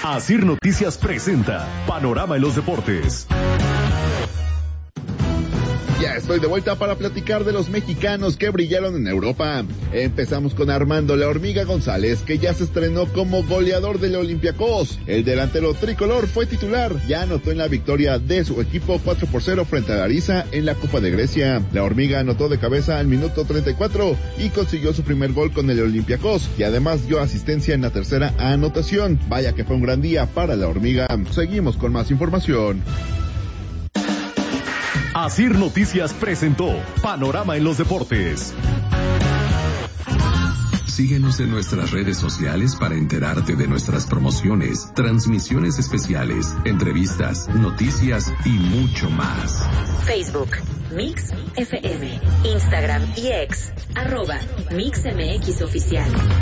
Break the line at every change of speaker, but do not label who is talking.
Asir Noticias presenta Panorama en los Deportes.
Ya estoy de vuelta para platicar de los mexicanos que brillaron en Europa. Empezamos con Armando La Hormiga González, que ya se estrenó como goleador del Olympiacos. El delantero tricolor fue titular, ya anotó en la victoria de su equipo 4-0 frente a Larissa en la Copa de Grecia. La Hormiga anotó de cabeza al minuto 34 y consiguió su primer gol con el Olympiacos, y además dio asistencia en la tercera anotación. Vaya que fue un gran día para La Hormiga. Seguimos con más información.
Asir Noticias presentó Panorama en los Deportes.
Síguenos en nuestras redes sociales para enterarte de nuestras promociones, transmisiones especiales, entrevistas, noticias y mucho más.
Facebook, Mix FM, Instagram y X, @MixMX Oficial.